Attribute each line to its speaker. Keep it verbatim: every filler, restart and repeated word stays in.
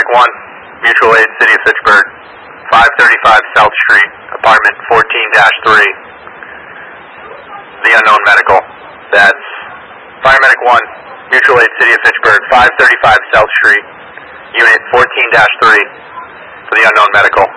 Speaker 1: Medic one, Mutual Aid, City of Fitchburg, five thirty-five South Street, apartment fourteen dash three. The unknown medical. That's Fire Medic one, Mutual Aid, City of Fitchburg, five thirty-five South Street, unit fourteen dash three, for the unknown medical.